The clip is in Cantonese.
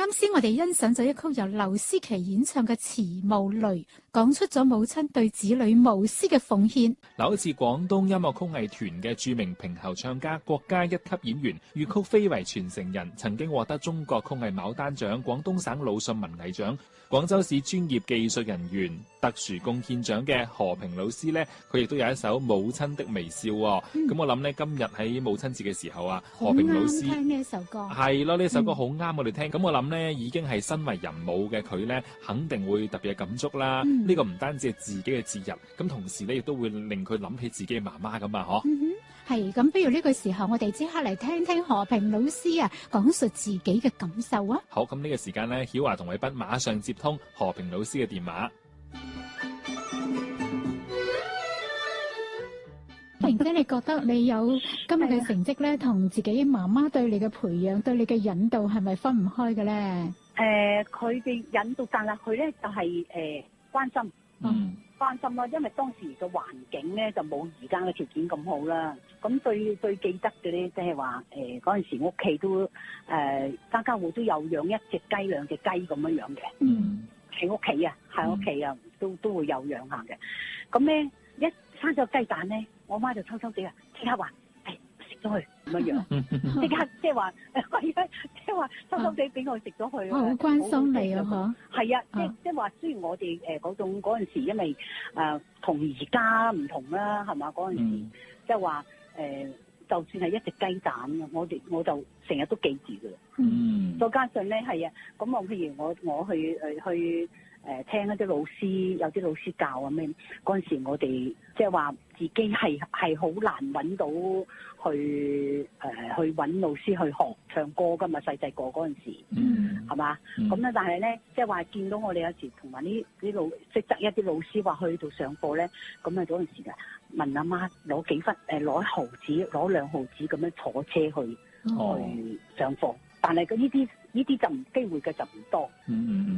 啱先我哋欣賞咗一曲由劉思琪演唱嘅《慈母淚》，講出咗母親對子女無私嘅奉獻。 嗱，好似廣東音樂曲藝團嘅著名評喉唱家、國家一級演員、粵曲非遺傳承人，曾經獲得中國曲藝牡丹獎、廣東省魯迅文藝獎、廣州市專業技術人員特殊貢獻獎嘅何平老師呢，佢亦都有一首《母親的微笑》咁我諗呢，今日喺母親節嘅時候啊，何平老師聽呢一首歌係咯，呢首歌好啱我哋聽。咁我諗呢，已經係身為人母嘅佢呢，肯定會特別嘅感觸啦。呢個唔單止係自己嘅節日，咁同時呢，亦都會令佢諗起自己嘅媽媽咁啊，嗬。 係咁，不如呢個時候我哋即刻嚟聽聽何平老師啊講述自己嘅感受啊。 好，咁呢個時間呢，曉華同偉斌馬上接通何平老師嘅電話。 平姐，你覺得你有今日嘅成績咧，同自己媽媽對你嘅培養、對你嘅引導，係咪分唔開嘅咧？ 佢嘅引導，但係佢咧就係關心，關心咯。因為當時嘅環境咧就冇而家嘅條件咁好啦。咁最記得嘅咧，即係話嗰陣時屋企都家家戶都有養一隻雞、兩隻雞咁樣樣嘅。喺屋企啊，喺屋企啊，都會有養下嘅。咁咧一生咗雞蛋咧，我媽就偷偷地即刻話食咗佢咁樣樣，即刻即係話即係話偷偷地俾我食咗佢。 好關心你啊！嗬， 係啊，即係話雖然我哋嗰陣時，因為同而家唔同啦，係嘛？嗰陣時即係話就算係一隻雞蛋，我就成日都記住㗎啦。再加上咧係啊，咁我譬如我去聽一啲老師，有啲老師教啊咩，嗰陣時我哋即係話自己係好難揾到去揾老師去學唱歌噶嘛，細個嗰陣時，係嘛？咁咧，但係咧，即係話見到我哋有時同埋啲識得一啲老師話去度上課咧，咁啊嗰陣時啊問阿媽攞幾分攞毫紙，攞2毫紙咁樣坐車去上課，但係呢啲就機會嘅就唔多。